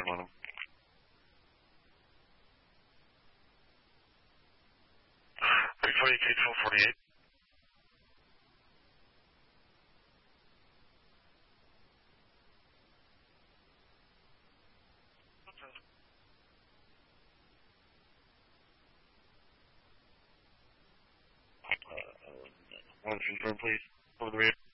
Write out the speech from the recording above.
on him. Big 48, 1248. One confirm, please. Over the rear.